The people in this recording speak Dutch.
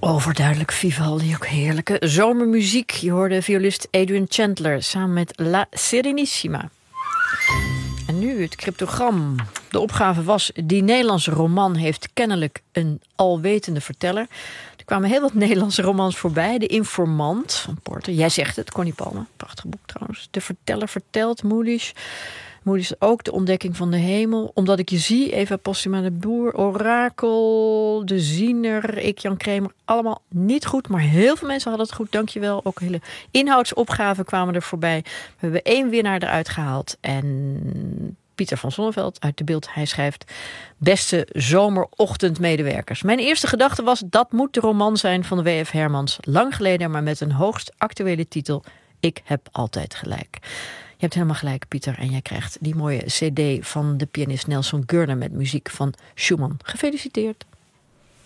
Overduidelijk Vivaldi, ook heerlijke zomermuziek. Je hoorde violist Adrian Chandler samen met La Serenissima. En nu het cryptogram. De opgave was, die Nederlandse roman heeft kennelijk een alwetende verteller. Er kwamen heel wat Nederlandse romans voorbij. De Informant van Porter. Jij zegt het, Connie Palme. Prachtig boek trouwens. De verteller vertelt, Moedisch ook, De Ontdekking van de Hemel. Omdat ik je zie, Eva Postuma de Boer, Orakel, De Ziener, ik, Jan Kramer. Allemaal niet goed, maar heel veel mensen hadden het goed. Dankjewel. Ook hele inhoudsopgaven kwamen er voorbij. We hebben 1 winnaar eruit gehaald. En Pieter van Zonneveld uit De Bild, hij schrijft: beste zomerochtendmedewerkers. Mijn eerste gedachte was, dat moet de roman zijn van de W.F. Hermans. Lang geleden, maar met een hoogst actuele titel. Ik heb altijd gelijk. Je hebt helemaal gelijk, Pieter. En jij krijgt die mooie cd van de pianist Nelson Gurner met muziek van Schumann. Gefeliciteerd.